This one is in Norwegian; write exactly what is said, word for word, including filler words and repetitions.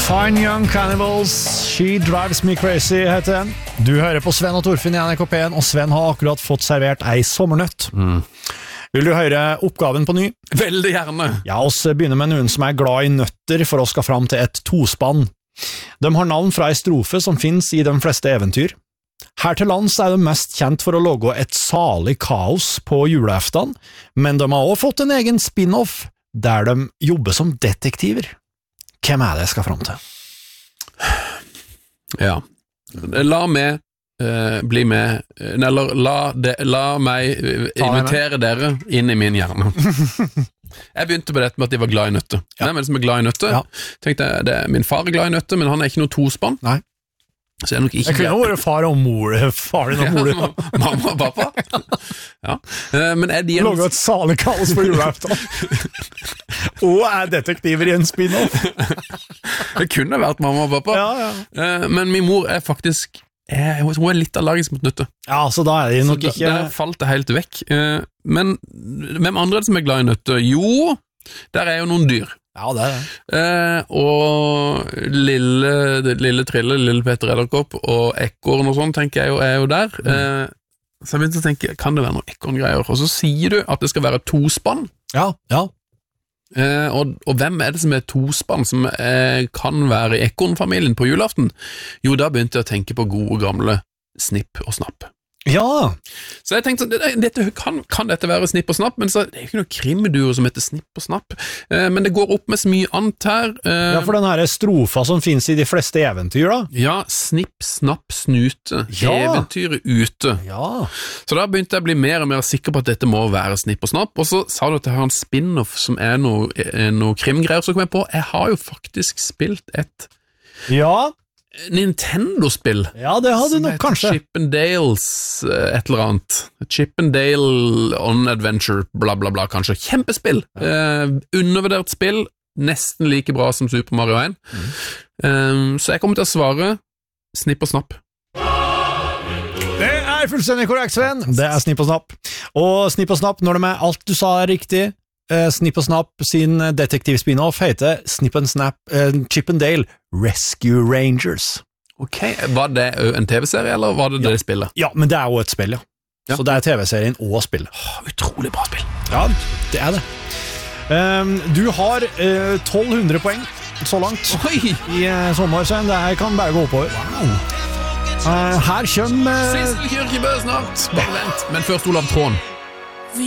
Fine Young Cannibals, She Drives Me Crazy heter den. Du hører på Sven og Torfinn i N R K P en, og Sven har akkurat fått servert ei sommernøtt. Mm. Vil du høre oppgaven på ny? Veldig gjerne. Ja, oss begynner med noen som er glad i nøtter for å skal fram til et tospann. De har navn fra ei strofe som finnes i de fleste eventyr. Her til lands er de mest kjent for å lage et salig kaos på juleaften, men de har også fått en egen spin-off der de jobber som detektiver. Hvem er det jeg skal frem til? Ja, la meg uh, bli med, eller la, de, la meg invitere dere inn i min hjerne. Jeg begynte på dette med at de var glad i nøtte. Ja. Hvem er det som er glad i nøtte? Ja. Tenkte jeg, det, min far er glad i nøtte, men han er ikke noe tospann. Nei. Så jeg, nok ikke jeg kunne jo vært far og mor, far din og mor. Ja, mamma og pappa. Ja. Men er de en... Laget et salig kaos på julaften. Og er detektiver i en spin-off. Det kunne vært mamma og pappa. Ja, ja. Men min mor er faktisk, er, hun er litt allergisk mot nøtte. Ja, så da er de nok så ikke... Der falt det helt vekk. Men hvem andre er det som er glad i nøtte? Jo, der er jo noen dyr. Ja, det er det. Eh, og lille, lille Trille, lille Peter Edderkopp og ekorn og sånn, tenker jeg jo, er jo der. Mm. Eh, så jeg begynte å tenke, kan det være noen ekorngreier? Og så sier du at det skal være tospann. Ja, ja. Eh, og, og hvem er det som er tospann, som eh, kan være i ekornfamilien på julaften? Jo, da begynte jeg å tenke på gode gamle Snipp og Snapp. Ja! Så jeg tenkte, dette, kan, kan dette være Snipp og Snapp? Men så, det er jo ikke noe krimduo som heter Snipp og Snapp. Eh, men det går opp med så mye annet her. Eh, ja, for den her strofa som finnes i de fleste eventyr, da. Ja, Snipp, Snapp, Snute. Ja. Eventyret ute. Ja. Så da begynte jeg å bli mer og mer sikker på at dette må være Snipp og Snapp. Og så sa du at jeg har en spin-off som er noe, noe krimgreier, så kom jeg på, jeg har jo faktisk spilt et... Ja, Nintendo-spill. Ja, det hadde du nok kanskje. Chip and Dales, et eller annet. Chip and Dale on Adventure, bla bla bla, kanskje. Kjempespill. Ja. Eh, undervurdert spill, nesten like bra som Super Mario one. Mm. Eh, så jeg kommer til å svare Snipp og Snapp. Det er fullstendig korrekt, Sven. Det er Snipp og Snapp. Og Snipp og Snapp, når de er alt du sa er riktig, Uh, Snipp og Snapp sin detektiv-spin-off heter Snipp and Snap, uh, Chip and Dale Rescue Rangers. Ok, var det en tv-serie, eller var det ja. det spillet? Ja, men det er jo et spill, ja. ja. Så det er tv-serien og spillet. Oh, utrolig bra spill. Ja, det er det. Um, du har uh, tolv hundre poeng så langt Oi. i uh, sommer, så det her kan bare gå oppover. Wow. Uh, her kommer... Uh... Sissel Kyrkjebø snart, bare vent. Men først Olav Trån.